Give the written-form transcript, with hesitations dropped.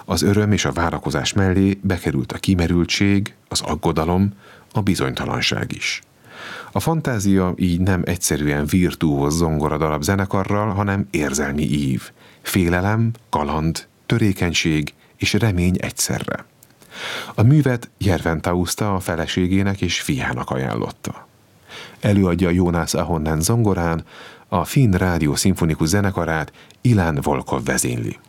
Az öröm és a várakozás mellé bekerült a kimerültség, az aggodalom, a bizonytalanság is. A fantázia így nem egyszerűen virtuóz zongoradarab zenekarral, hanem érzelmi ív, félelem, kaland, törékenység és remény egyszerre. A művet Järven-Tauszta a feleségének és fiának ajánlotta. Előadja Jónász Ahonen zongorán, a Finn Rádió Szimfonikus Zenekarát Ilan Volkov vezényli.